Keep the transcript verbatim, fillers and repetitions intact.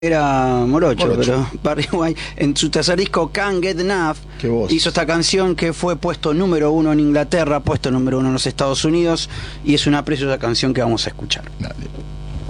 Era Morocho, Morocho. pero Barry White en su tercer disco Can't Get Enough Qué voz. hizo esta canción que fue puesto número uno en Inglaterra, puesto número uno en los Estados Unidos, y es una preciosa canción que vamos a escuchar. Dale.